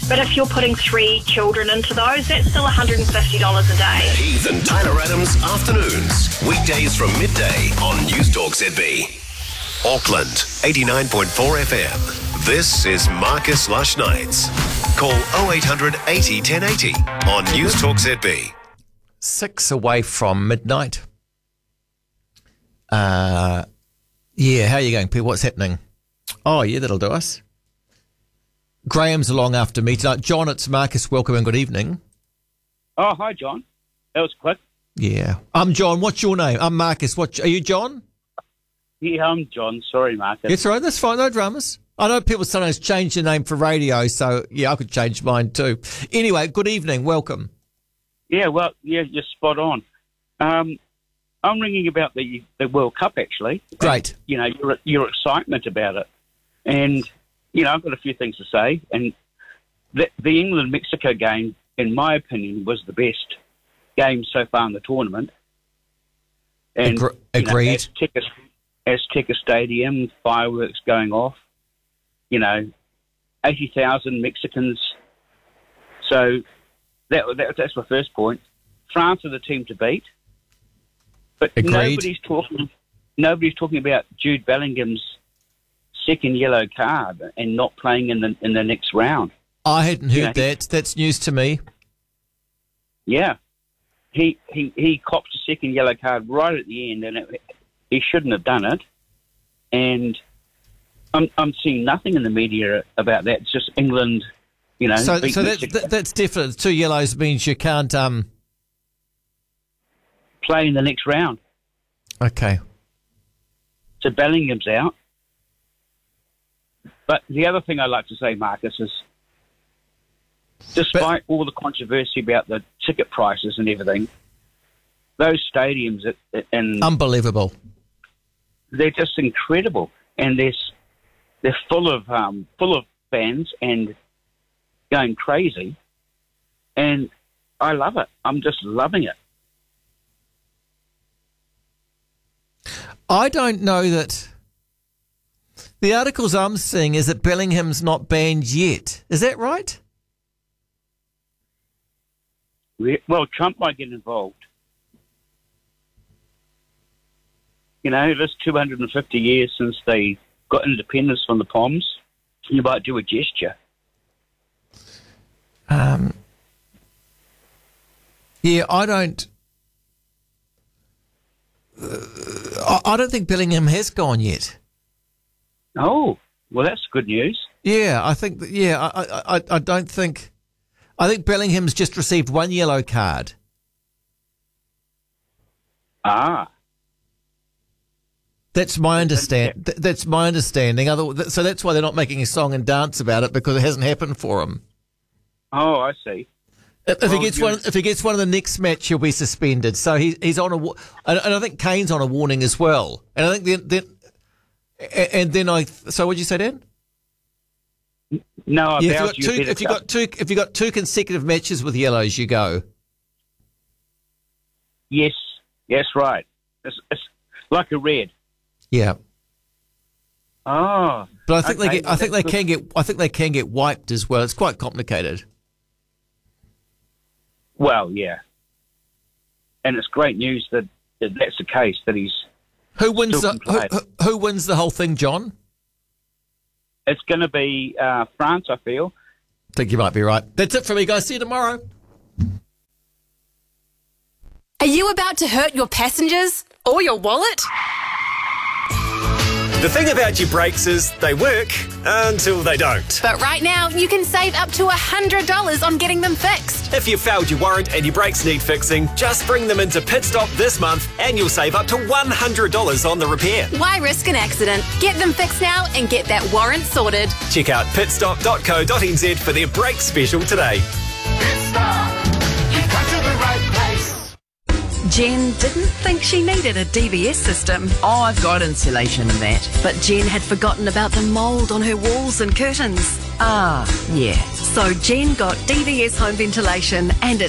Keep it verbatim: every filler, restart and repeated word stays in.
But if you're putting three children into those, that's still one hundred fifty dollars a day. Heath and Tyler Adams Afternoons. Weekdays from midday on News Talk Z B. Auckland, eighty-nine point four F M. This is Marcus Lush Nights. Call oh eight hundred eighty ten eighty on News Talk Z B. Six away from midnight. Uh, yeah, how are you going, Pete? What's happening? Oh, yeah, that'll do us. Graham's along after me tonight. John, it's Marcus. Welcome and good evening. Oh, hi, John. That was quick. Yeah. I'm John. What's your name? I'm Marcus. What, are you John? Yeah, I'm John. Sorry, Marcus. It's all right. That's fine. No dramas. I know people sometimes change their name for radio, so, yeah, I could change mine too. Anyway, good evening. Welcome. Yeah, well, yeah, you're spot on. Um, I'm ringing about the the World Cup, actually. Great. And, you know, your, your excitement about it. And, you know, I've got a few things to say. And the, the England-Mexico game, in my opinion, was the best game so far in the tournament. And, Agre- you know, agreed. Azteca, Azteca Stadium, fireworks going off, you know, eighty thousand Mexicans. So that, that that's my first point. France are the team to beat. But Agreed. nobody's talking nobody's talking about Jude Bellingham's second yellow card and not playing in the in the next round. I hadn't heard You know, that. That's news to me. Yeah. He, he he cops a second yellow card right at the end, and it, he shouldn't have done it. And I'm I'm seeing nothing in the media about that. It's just England, you know. So, beat so that's, Mexico. that, that's different. Two yellows means you can't. Um. Play in the next round. Okay. So Bellingham's out. But the other thing I'd like to say, Marcus, is despite all the controversy about the ticket prices and everything, those stadiums, at, at, and Unbelievable. they're just incredible. And they're, s- they're full of um, full of fans and going crazy. And I love it. I'm just loving it. I don't know that. The articles I'm seeing is that Bellingham's not banned yet. Is that right? Re- Well, Trump might get involved. You know, this two hundred fifty years since they got independence from the Poms, you might do a gesture. Um. Yeah, I don't. Uh, I, I don't think Bellingham has gone yet. Oh, well, that's good news. Yeah, I think. That, yeah, I, I, I, I don't think. I think Bellingham's just received one yellow card. Ah, That's my understand. th- That's my understanding. Other, so that's why they're not making a song and dance about it, because it hasn't happened for him. oh, I see. If, if Well, he gets you- one, if he gets one in the next match, he'll be suspended. So he, he's on a, wa- and, and I think Kane's on a warning as well. And I think then, then a- and then I. So what'd you say, Dan? No, Yeah, about if you got two, if you got two, if you got two consecutive matches with yellows, you go. Yes, yes, right. It's, it's like a red. Yeah, Oh, but I think okay, they get, I think they that's can get, I think they can get wiped as well. It's quite complicated. well, yeah. And it's great news that, that that's the case, that he's. Who wins Still the can play. who, who who wins the whole thing, John? It's going to be uh, France, I feel. I think you might be right. That's it for me, guys. See you tomorrow. Are you about to hurt your passengers or your wallet? The thing about your brakes is they work until they don't. But right now, you can save up to one hundred dollars on getting them fixed. If you've failed your warrant and your brakes need fixing, just bring them into Pit Stop this month and you'll save up to one hundred dollars on the repair. Why risk an accident? Get them fixed now and get that warrant sorted. Check out pitstop dot co dot n z for their brake special today. Jen didn't think she needed a D V S system, Oh, I've got insulation and that. but Jen had forgotten about the mould on her walls and curtains. Ah, yeah. So Jen got D V S home ventilation and it